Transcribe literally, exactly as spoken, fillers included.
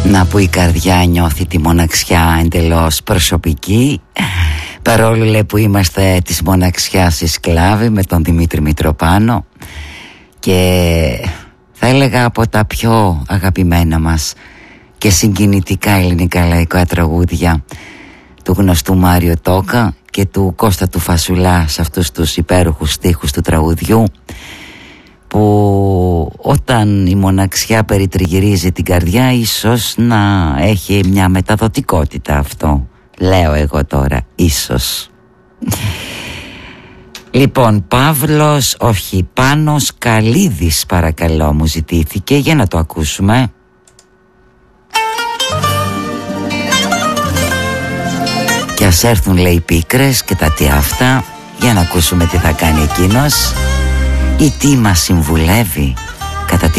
Να που η καρδιά νιώθει τη μοναξιά εντελώς προσωπική, παρόλο λέει που είμαστε της μοναξιάς οι σκλάβοι, με τον Δημήτρη Μητροπάνο, και θα έλεγα από τα πιο αγαπημένα μας και συγκινητικά ελληνικά λαϊκά τραγούδια του γνωστού Μάριο Τόκα και του Κώστα του Φασουλά, σε αυτούς τους υπέροχους στίχους του τραγουδιού, που όταν η μοναξιά περιτριγυρίζει την καρδιά, ίσως να έχει μια μεταδοτικότητα αυτό. Λέω εγώ τώρα, ίσως. Λοιπόν, Παύλος, όχι, Πάνος Καλίδης παρακαλώ μου ζητήθηκε, για να το ακούσουμε. Και ας έρθουν, λέει, οι πίκρες και τα τι αυτά, για να ακούσουμε τι θα κάνει εκείνος ή τι μας συμβουλεύει κατά τη